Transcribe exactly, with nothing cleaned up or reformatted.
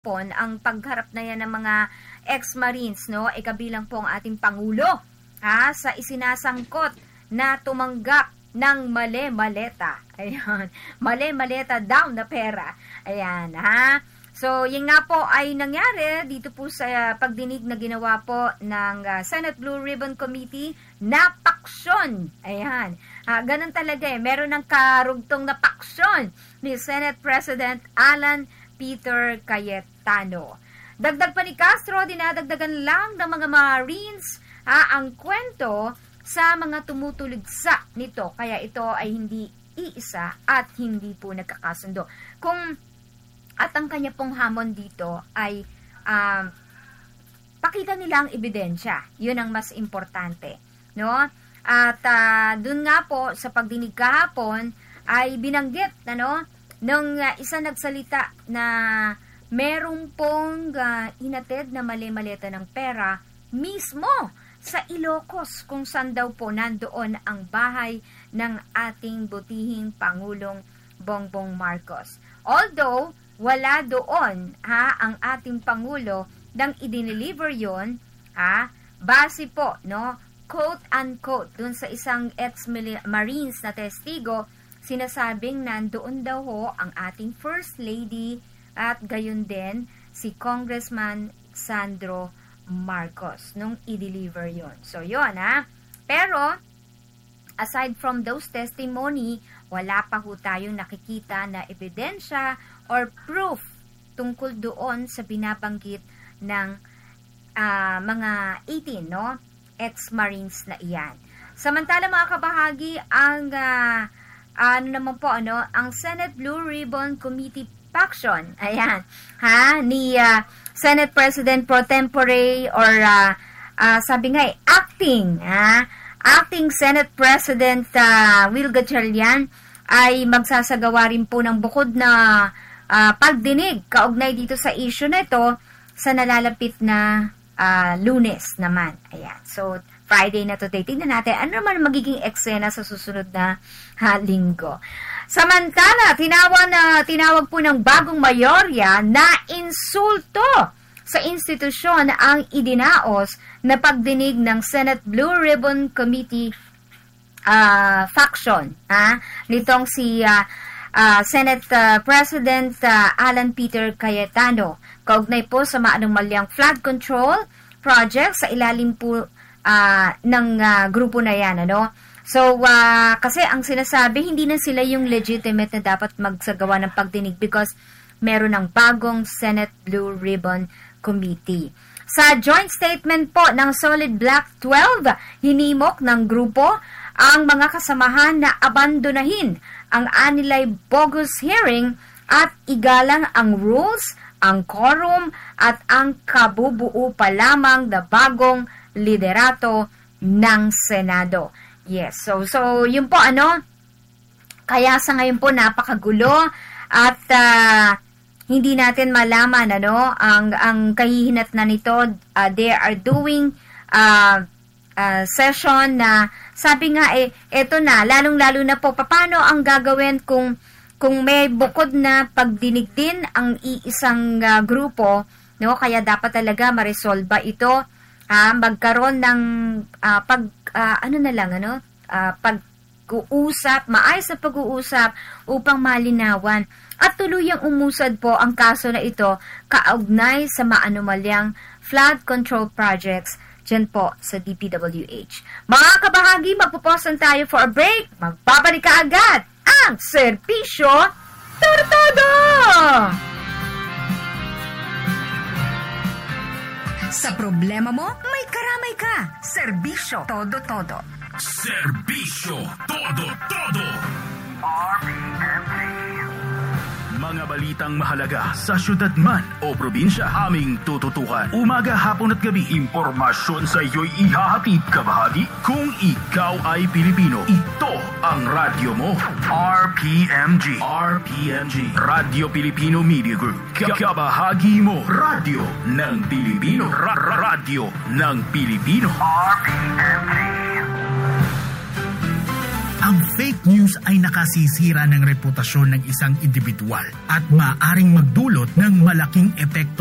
pon ang pagharap na yan ng mga ex-marines, no? E kabilang po ang ating Pangulo, ha? Sa isinasangkot na tumanggap ng mali-maleta. Ayan. Mali-maleta down na pera. Ayan, ha? So, yun nga po ay nangyari dito po sa uh, pagdinig na ginawa po ng uh, Senate Blue Ribbon Committee na paksyon. Ayan. Uh, ganun talaga eh. Meron ng karugtong na paksyon ni Senate President Alan Peter Cayetano. Dagdag pa ni Castro, dinadagdagan lang ng mga Marines ha, ang kwento sa mga tumutuligsa nito. Kaya ito ay hindi iisa at hindi po nagkakasundo. Kung at ang kanya pong hamon dito ay um, pakita nila ang ebidensya. Yun ang mas importante. No? At uh, dun nga po sa pagdinig kahapon ay binanggit ano, nung uh, isa nagsalita na merong pong uh, inatid na mali-maleta ng pera mismo sa Ilocos kung saan daw po nandoon ang bahay ng ating butihing Pangulong Bongbong Marcos. Although, wala doon ha, ang ating Pangulo nang idineliver yon ha, base po, no, quote-unquote, dun sa isang ex-Marines na testigo, sinasabing nandoon daw ho ang ating First Lady at gayon din si Congressman Sandro Marcos nung i-deliver yon. So, yon ha. Pero, aside from those testimony, wala pa ho tayong nakikita na ebidensya or proof tungkol doon sa binabanggit ng uh, mga eighteen, no? Ex-Marines na iyan. Samantala mga kabahagi, ang uh, ano naman po, ano, ang Senate Blue Ribbon Committee faction, ayan, ha, ni uh, Senate President Pro Tempore or uh, uh, sabi nga eh, acting, ha, acting Senate President uh, Will Gatchalian ay magsasagawa rin po ng bukod na uh, pagdinig kaugnay dito sa issue na ito sa nalalapit na uh, Lunes naman. Ayan. So, Friday na today. Tingnan natin ano naman magiging eksena sa susunod na ha, linggo. Samantala, tinawag, na, tinawag po ng bagong mayorya na insulto sa institusyon ang idinaos na pagdinig ng Senate Blue Ribbon Committee uh, faction. Ha? Nitong si uh, uh, Senate uh, President uh, Alan Peter Cayetano. Kaugnay po sa maanumalyang flood control project sa ilalim po uh, ng uh, grupo na yan. Ano? So, uh, kasi ang sinasabi, hindi na sila yung legitimate na dapat magsagawa ng pagdinig because meron ng bagong Senate Blue Ribbon Committee. Sa joint statement po ng Solid Black twelve, hinimok ng grupo ang mga kasamahan na abandonahin ang anilay bogus hearing at igalang ang rules, ang quorum at ang kabubuo pa lamang na bagong liderato ng Senado. Yes, so so yun po ano, kaya sa ngayon po napakagulo at uh, hindi natin malaman ano ang ang kahihinat na nito. Uh, they are doing uh, uh, session na sabi nga eh eto na lalong-lalo na po paano ang gagawin kung kung may bukod na pagdinig din ang iisang uh, grupo, no? Kaya dapat talaga ma-resolve ito. Ah, magkaroon ng uh, pag uh, ano na lang ano uh, pag-uusap, maayos na pag-uusap upang malinawan at tuluyang umusad po ang kaso na ito kaugnay sa maanumalyang flood control projects dyan po sa D P W H. Mga kabahagi, magpuposan tayo for a break. Magbabalik ka agad ang Serbisyo Todo! Sa problema mo, may karamay ka. Serbisyo Todo-Todo. Serbisyo Todo-Todo. R P M G. Mga balitang mahalaga sa syudad man o probinsya, aming tututukan. Umaga, hapon at gabi, impormasyon sa iyo'y ihahatid kabahagi. Kung ikaw ay Pilipino, ito ang radyo mo. R P M G. R P M G. Radio Filipino Media Group. Kabahagi mo. Radio ng Pilipino. Ra- Radio ng Pilipino. R P M G. Ang fake news ay nakasisira ng reputasyon ng isang individual at maaaring magdulot ng malaking epekto